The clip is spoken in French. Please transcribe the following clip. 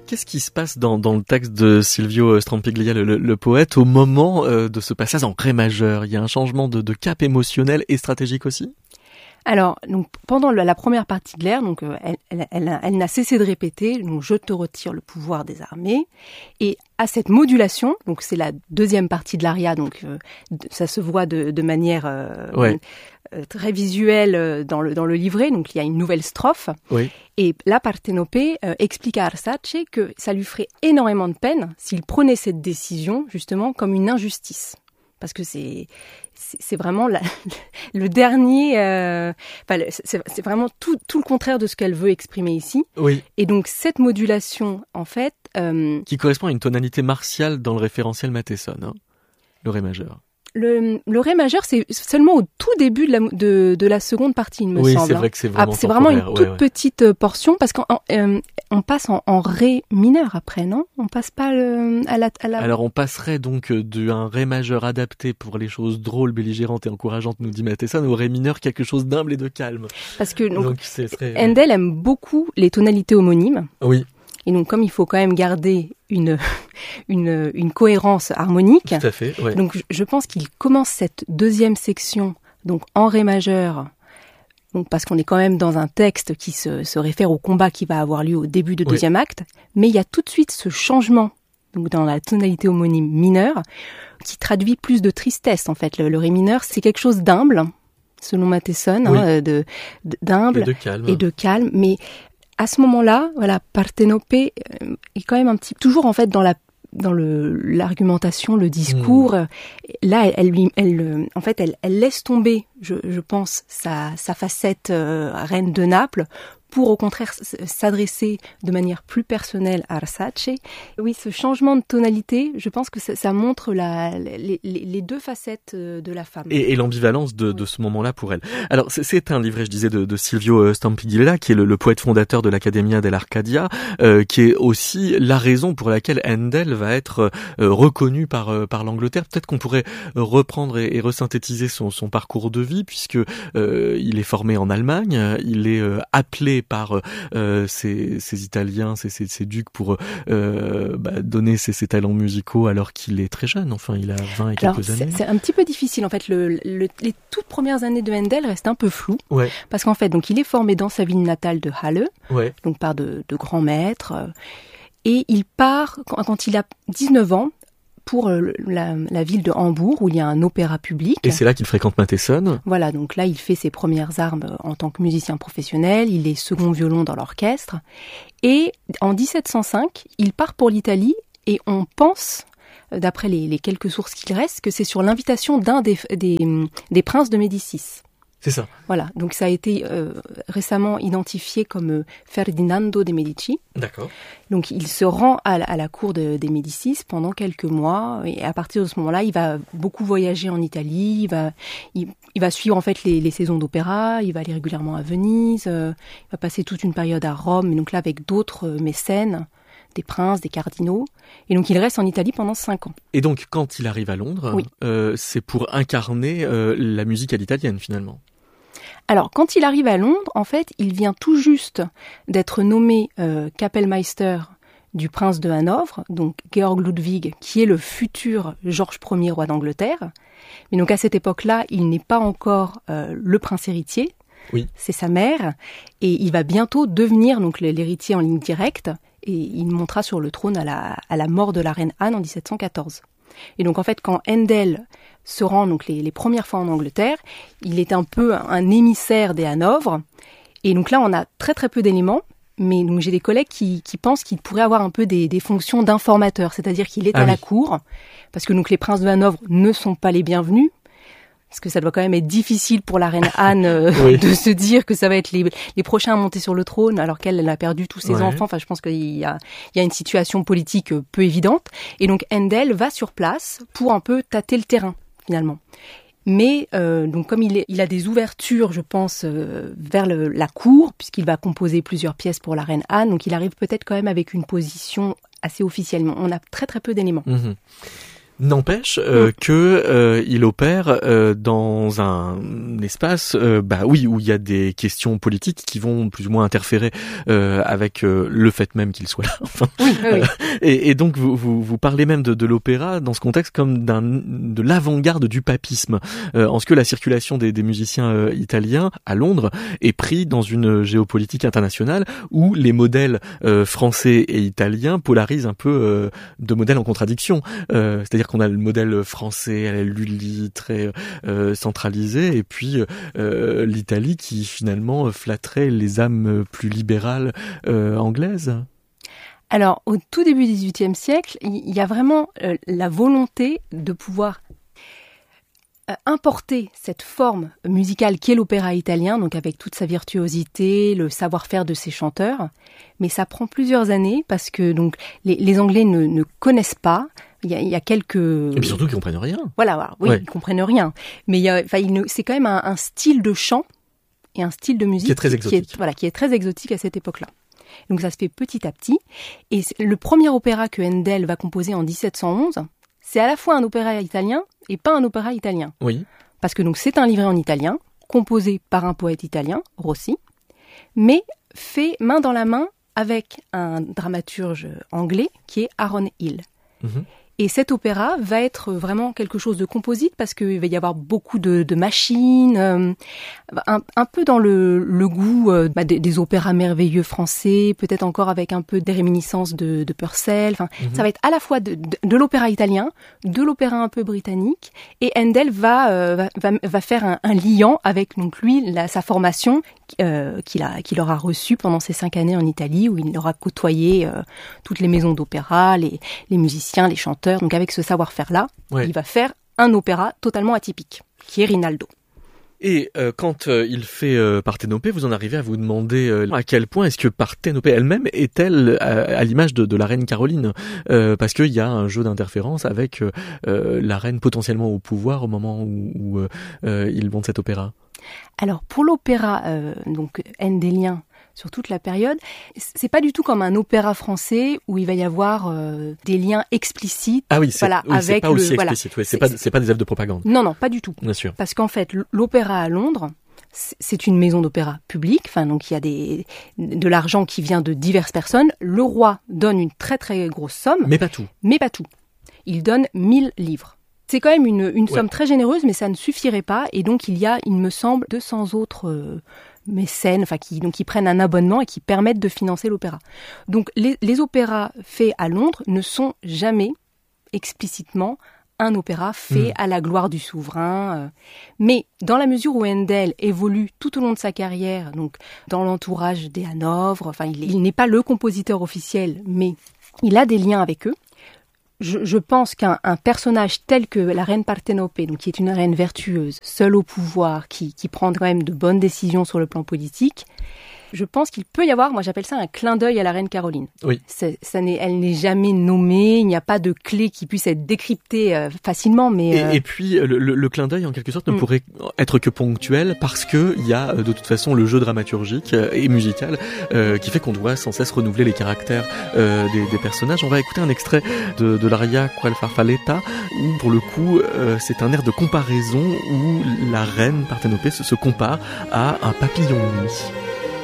qu'est-ce qui se passe dans le texte de Silvio Strampiglia, le poète, au moment de ce passage en ré majeur? Il y a un changement de cap émotionnel et stratégique aussi? Alors, donc, pendant la première partie de l'air, donc, elle n'a cessé de répéter, donc, je te retire le pouvoir des armées. Et à cette modulation, donc c'est la deuxième partie de l'aria, donc ça se voit de manière très visuelle dans le livret. Donc il y a une nouvelle strophe. Oui. Et là, Partenope explique à Arsace que ça lui ferait énormément de peine s'il prenait cette décision justement comme une injustice. Parce que c'est vraiment le dernier... c'est vraiment tout le contraire de ce qu'elle veut exprimer ici. Oui. Et donc, cette modulation, en fait... qui correspond à une tonalité martiale dans le référentiel Matheson, hein, le ré majeur. Le ré majeur, c'est seulement au tout début de la seconde partie, il me semble. Oui, c'est vrai que c'est vraiment c'est vraiment une toute petite portion, parce qu'on passe en ré mineur après, non? On passe pas à la... Alors, on passerait donc d'un ré majeur adapté pour les choses drôles, belligérantes et encourageantes, nous dit Matheson, au ré mineur quelque chose d'humble et de calme. Parce que Handel aime beaucoup les tonalités homonymes. Oui. Et donc, comme il faut quand même garder une cohérence harmonique, tout à fait, ouais. Donc je pense qu'il commence cette deuxième section donc en ré majeur, donc parce qu'on est quand même dans un texte qui se réfère au combat qui va avoir lieu au début du deuxième acte, mais il y a tout de suite ce changement donc dans la tonalité homonyme mineure qui traduit plus de tristesse en fait. Le ré mineur, c'est quelque chose d'humble, selon Matheson, d'humble et de calme, mais à ce moment-là, voilà, Partenope est quand même un petit toujours en fait dans l'argumentation, le discours. Là, elle laisse tomber, je pense, sa facette reine de Naples pour au contraire s'adresser de manière plus personnelle à Arsace. Oui, ce changement de tonalité, je pense que ça montre les deux facettes de la femme. Et l'ambivalence de ce moment-là pour elle. Alors, c'est un livret, je disais, de Silvio Strampiglia, qui est le poète fondateur de l'Accademia dell'Arcadia, qui est aussi la raison pour laquelle Handel va être reconnu par l'Angleterre. Peut-être qu'on pourrait reprendre et resynthétiser son parcours de vie, puisque il est formé en Allemagne, il est appelé par ces Italiens, ces ducs pour donner ses talents musicaux alors qu'il est très jeune. Enfin, il a 20 et quelques années. C'est un petit peu difficile. En fait, les toutes premières années de Handel restent un peu floues. Ouais. Parce qu'en fait, donc, il est formé dans sa ville natale de Halle, donc par de grands maîtres. Et il part, quand il a 19 ans, pour la ville de Hambourg, où il y a un opéra public. Et c'est là qu'il fréquente Matheson. Voilà, donc là, il fait ses premières armes en tant que musicien professionnel. Il est second violon dans l'orchestre. Et en 1705, il part pour l'Italie et on pense, d'après les quelques sources qu'il reste, que c'est sur l'invitation d'un des princes de Médicis. C'est ça. Voilà, donc ça a été récemment identifié comme Ferdinando de Medici. D'accord. Donc il se rend à la cour des Médicis pendant quelques mois, et à partir de ce moment-là, il va beaucoup voyager en Italie, il va suivre en fait les saisons d'opéra, il va aller régulièrement à Venise, il va passer toute une période à Rome, et donc là avec d'autres mécènes, des princes, des cardinaux. Et donc il reste en Italie pendant 5 ans. Et donc quand il arrive à Londres, c'est pour incarner la musique à l'italienne finalement. Alors, quand il arrive à Londres, en fait, il vient tout juste d'être nommé Kapellmeister du prince de Hanovre, donc Georg Ludwig, qui est le futur Georges Ier roi d'Angleterre. Mais donc à cette époque-là, il n'est pas encore le prince héritier. Oui. C'est sa mère, et il va bientôt devenir donc l'héritier en ligne directe, et il montera sur le trône à la mort de la reine Anne en 1714. Et donc en fait, quand Handel se rend donc les premières fois en Angleterre, il est un peu un émissaire des Hanovre. Et donc là, on a très très peu d'éléments, mais donc j'ai des collègues qui pensent qu'il pourrait avoir un peu des fonctions d'informateur, c'est-à-dire qu'il est à la cour, parce que donc les princes de Hanovre ne sont pas les bienvenus. Parce que ça doit quand même être difficile pour la reine Anne de se dire que ça va être les prochains à monter sur le trône, alors qu'elle a perdu tous ses enfants. Enfin, je pense qu'il y a une situation politique peu évidente. Et donc, Handel va sur place pour un peu tâter le terrain, finalement. Mais donc comme il a des ouvertures, je pense, vers la cour, puisqu'il va composer plusieurs pièces pour la reine Anne, donc il arrive peut-être quand même avec une position assez officielle. On a très très peu d'éléments. Mmh. N'empêche que il opère dans un espace où il y a des questions politiques qui vont plus ou moins interférer avec le fait même qu'il soit là. Enfin, oui. Et donc vous parlez même de l'opéra dans ce contexte comme de l'avant-garde du papisme, en ce que la circulation des musiciens italiens à Londres est pris dans une géopolitique internationale où les modèles français et italiens polarisent un peu de modèles en contradiction. C'est-à-dire qu'on a le modèle français à la Lully très centralisé, et puis l'Italie qui finalement flatterait les âmes plus libérales anglaises. Alors, au tout début du XVIIIe siècle, il y a vraiment la volonté de pouvoir importer cette forme musicale qui est l'opéra italien, donc avec toute sa virtuosité, le savoir-faire de ses chanteurs. Mais ça prend plusieurs années parce que donc les Anglais ne connaissent pas. Il y a quelques... Et puis surtout qu'ils comprennent rien. Voilà, oui, ils comprennent rien. Mais c'est quand même un style de chant et un style de musique qui est très exotique. Qui est très exotique à cette époque-là. Donc ça se fait petit à petit. Et le premier opéra que Handel va composer en 1711, c'est à la fois un opéra italien et pas un opéra italien. Oui. Parce que donc c'est un livret en italien, composé par un poète italien, Rossi, mais fait main dans la main avec un dramaturge anglais qui est Aaron Hill. Mm-hmm. Et cet opéra va être vraiment quelque chose de composite parce qu'il va y avoir beaucoup de machines, un peu dans le goût des opéras merveilleux français, peut-être encore avec un peu des réminiscences de Purcell. Enfin, ça va être à la fois de l'opéra italien, de l'opéra un peu britannique, et Handel va faire un liant avec donc lui sa formation qu'il aura reçue pendant ces 5 années en Italie, où il aura côtoyé toutes les maisons d'opéra, les musiciens, les chanteurs. Donc avec ce savoir-faire-là, il va faire un opéra totalement atypique, qui est Rinaldo. Et quand il fait Parthénopée, vous en arrivez à vous demander à quel point est-ce que Parthénopée elle-même est-elle à l'image de la reine Caroline, parce qu'il y a un jeu d'interférence avec la reine potentiellement au pouvoir au moment où ils montent cet opéra. Alors pour l'opéra donc handelien, sur toute la période, c'est pas du tout comme un opéra français où il va y avoir des liens explicites. Ah oui, c'est pas aussi explicite. Ouais, c'est pas des œuvres de propagande. Non, pas du tout. Bien sûr. Parce qu'en fait, l'opéra à Londres, c'est une maison d'opéra publique. Enfin, donc il y a de l'argent qui vient de diverses personnes. Le roi donne une très très grosse somme. Mais pas tout. Il donne 1000 livres. C'est quand même une somme très généreuse, mais ça ne suffirait pas. Et donc il y a, il me semble, 200 autres mécènes, qui prennent un abonnement et qui permettent de financer l'opéra. Donc les opéras faits à Londres ne sont jamais explicitement un opéra fait à la gloire du souverain. Mais dans la mesure où Handel évolue tout au long de sa carrière, donc dans l'entourage des Hanovre, il n'est pas le compositeur officiel, mais il a des liens avec eux. Je pense qu'un personnage tel que la reine Parthénopée, donc qui est une reine vertueuse, seule au pouvoir, qui prend quand même de bonnes décisions sur le plan politique, je pense qu'il peut y avoir, moi j'appelle ça un clin d'œil à la reine Caroline. Oui. Elle n'est jamais nommée, il n'y a pas de clé qui puisse être décryptée facilement, mais... Et puis le clin d'œil en quelque sorte ne pourrait être que ponctuel parce que il y a de toute façon le jeu dramaturgique et musical qui fait qu'on doit sans cesse renouveler les caractères des personnages. On va écouter un extrait de l'aria Qual Farfalletta où pour le coup c'est un air de comparaison où la reine Parthénopée se compare à un papillon de nuit.